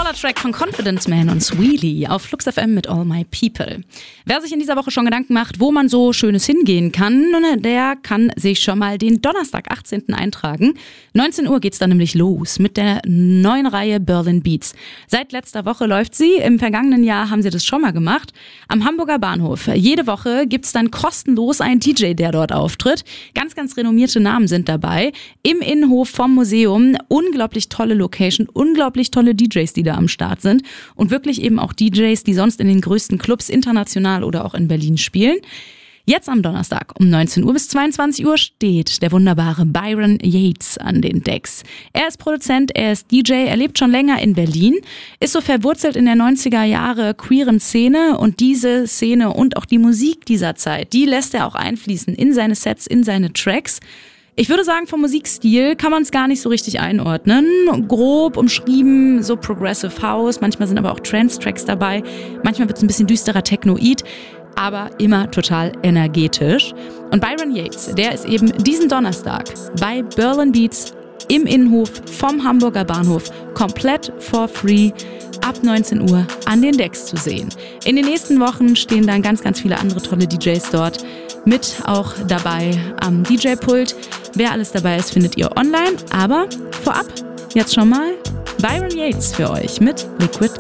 Toller Track von Confidence Man und Sweely auf Flux FM mit All My People. Wer sich in dieser Woche schon Gedanken macht, wo man so Schönes hingehen kann, der kann sich schon mal den Donnerstag, 18. eintragen. 19 Uhr geht's dann nämlich los mit der neuen Reihe Berlin Beats. Seit letzter Woche läuft sie. Im vergangenen Jahr haben sie das schon mal gemacht. Am Hamburger Bahnhof. Jede Woche gibt's dann kostenlos einen DJ, der dort auftritt. Ganz, ganz renommierte Namen sind dabei. Im Innenhof vom Museum. Unglaublich tolle Location, unglaublich tolle DJs, die da am Start sind und wirklich eben auch DJs, die sonst in den größten Clubs international oder auch in Berlin spielen. Jetzt am Donnerstag um 19 Uhr bis 22 Uhr steht der wunderbare Byron Yates an den Decks. Er ist Produzent, er ist DJ, er lebt schon länger in Berlin, ist so verwurzelt in der 90er Jahre queeren Szene und diese Szene und auch die Musik dieser Zeit, die lässt er auch einfließen in seine Sets, in seine Tracks. Ich würde sagen, vom Musikstil kann man es gar nicht so richtig einordnen. Grob umschrieben, so Progressive House, manchmal sind aber auch Trance-Tracks dabei, manchmal wird es ein bisschen düsterer Technoid, aber immer total energetisch. Und Byron Yates, der ist eben diesen Donnerstag bei Berlin Beats im Innenhof vom Hamburger Bahnhof komplett for free ab 19 Uhr an den Decks zu sehen. In den nächsten Wochen stehen dann ganz, ganz viele andere tolle DJs dort mit auch dabei am DJ-Pult. Wer alles dabei ist, findet ihr online. Aber vorab jetzt schon mal Byron Yates für euch mit Liquid